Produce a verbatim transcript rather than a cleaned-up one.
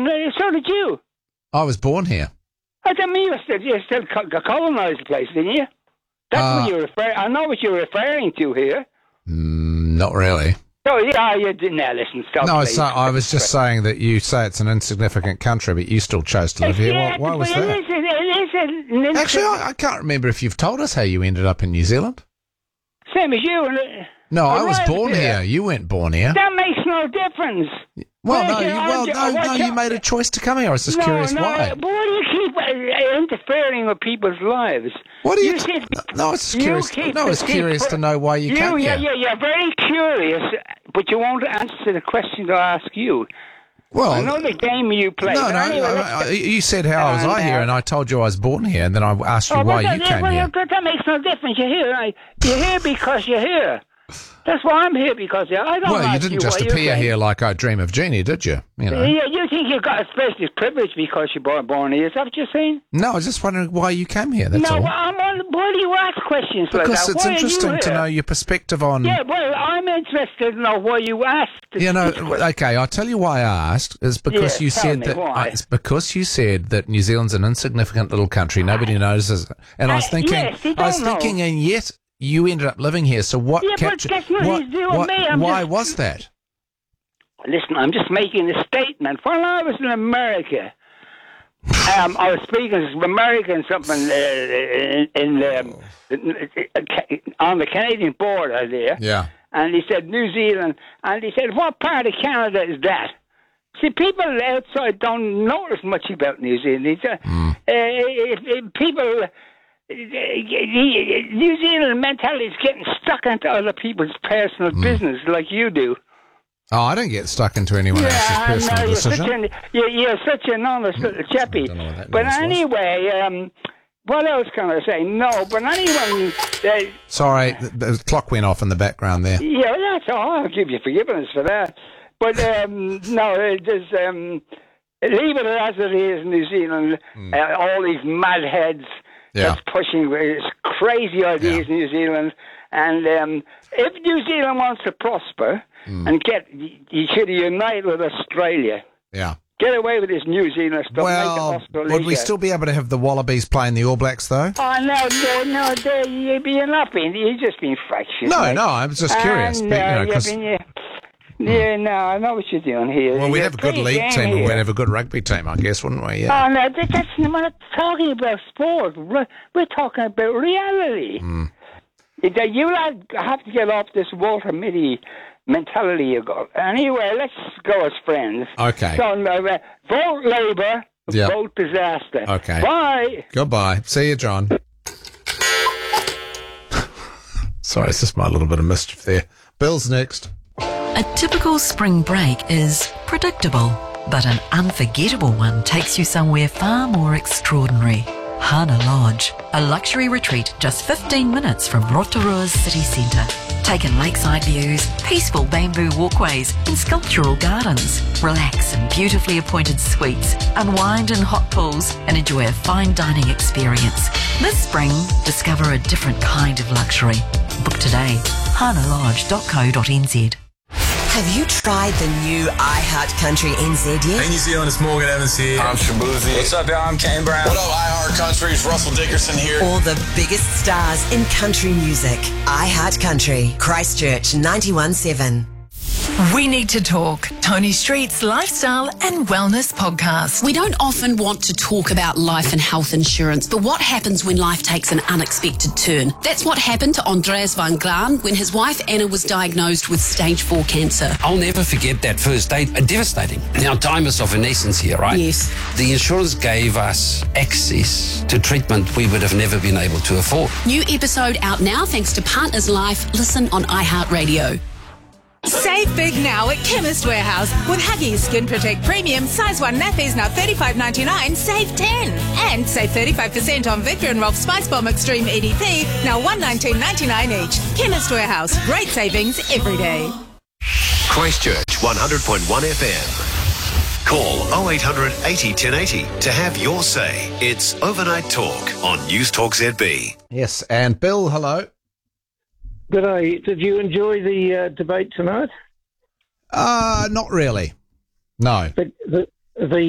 so did you. I was born here. I don't mean you still, you still co- colonised the place, didn't you? That's Uh, what you're referring. I know what you're referring to here. Mm, not really. Oh yeah, you didn't. Now listen, stop. No, please. so I was just saying that you say it's an insignificant country, but you still chose to live here. Yeah, Why, why was it that? is, it is an Actually, I, I can't remember if you've told us how you ended up in New Zealand. Same as you. and, uh, No, I was arrived born here. here. You weren't born here. That makes no difference. Well, Well, no, you you, know, well, I- no, what no, you- you made a choice to come here. I was just no, curious no, why. But why do you keep uh, interfering with people's lives? What are you? You T- keep- no, I was just you curious. keep- No, I was keep- curious to know why you, You, came yeah, here. yeah, you're very curious, but you won't answer the question I ask you. Well, I know the game you play. no, but no. anyway, I- let's- I- you said how was And, I here, uh, and I told you I was born here, and then I asked you Oh, why but you that, came well, here. That, that makes no difference. You're here. Right? You're here because you're here. That's why I'm here, because you're, I don't Well, you ask didn't you just why you appear came. here like I dream of Jeannie, did you? You know. Yeah, you think you've got a special privilege because you're born, born here. Is that what you're saying? No, I was just wondering why you came here. That's no, all. well, I'm on, why do you ask questions like Because that? it's Why are interesting you to here? know your perspective on. Yeah, well, I'm interested to know why you asked. You know, these questions. okay, I'll tell you why I asked. Is because Yeah, you tell said me that why. uh, it's because you said that New Zealand's an insignificant little country. Nobody notices it. And I was Uh, thinking, yes, they I was don't know. thinking, and yet you ended up living here. So what Yeah, but captured? that's nothing what, to do with what- me. I'm why just- was that? Listen, I'm just making a statement. When I was in America, um, I was speaking to American something uh, in, in um, on the Canadian border there. Yeah. And he said, New Zealand. And he said, what part of Canada is that? See, people outside don't notice much about New Zealand. It's, uh, Mm. uh, if, if people, uh, New Zealand mentality is getting stuck into other people's personal Mm. business like you do. Oh, I don't get stuck into anyone else's I personal know, you're decision. such, an, you're, you're such an honest little chappy. don't know what that But noise was. anyway, um, what else can I say? No, but anyone... Uh, Sorry, the, the clock went off in the background there. Yeah, that's all. I'll give you forgiveness for that. But um, no, it just um, leave it as it is. New Zealand, Mm. uh, all these mad heads Yeah. that's pushing uh, crazy ideas. Yeah. New Zealand, and um, if New Zealand wants to prosper Mm. and get, you should unite with Australia. Yeah. Get away with this New Zealand stuff. Well, make it Australasia. would we still be able to have the Wallabies playing the All Blacks, though? Oh no, no, no! they- you- You're not being. You're just being fractious. No, mate. no, I was just curious. Uh, but, you no, know, you've 'cause- been, yeah, yeah, no, I know what you're doing here. well, we'd You're have a good pretty league game team and here. we'd have a good rugby team, I guess, wouldn't we? Yeah. Oh no, that, that's we're not talking about sport. We're, we're talking about reality. Mm. You you have to get off this Walter Mitty mentality you got. Anyway, let's go as friends. Okay. So, uh, vote Labour, Yep. vote disaster. Okay. Bye. Goodbye. See you, John. Sorry, it's just my little bit of mischief there. Bill's next. A typical spring break is predictable, but an unforgettable one takes you somewhere far more extraordinary. Hana Lodge, a luxury retreat just fifteen minutes from Rotorua's city centre. Take in lakeside views, peaceful bamboo walkways and sculptural gardens. Relax in beautifully appointed suites, unwind in hot pools and enjoy a fine dining experience. This spring, discover a different kind of luxury. Book today, hana lodge dot co dot n z. Have you tried the new iHeart Country N Z yet? Hey, New Zealand, it's Morgan Evans here. I'm Shabuzi. What's up, y'all? I'm Kane Brown. What up, iHeart Country? It's Russell Dickerson here. All the biggest stars in country music. iHeart Country, Christchurch ninety-one point seven. We Need to Talk, Tony Street's lifestyle and wellness podcast. We don't often want to talk about life and health insurance, but what happens when life takes an unexpected turn? That's what happened to Andreas van Graan when his wife Anna was diagnosed with stage four cancer. I'll never forget that first date. Uh, devastating. Now, time is of an essence here, right? Yes. The insurance gave us access to treatment we would have never been able to afford. New episode out now thanks to Partners Life. Listen on iHeartRadio. Save big now at Chemist Warehouse with Huggies Skin Protect Premium size one nappies now thirty-five ninety-nine, save ten. And save thirty-five percent on Victor and Rolf Spice Bomb Extreme E D P, now one nineteen ninety-nine each. Chemist Warehouse, great savings every day. Christchurch one hundred point one F M. Call oh eight hundred eighty ten eighty to have your say. It's Overnight Talk on News Talk Z B. Yes, and Bill, hello. Did I? Did you enjoy the uh, debate tonight? Uh, not really. No. The, the, the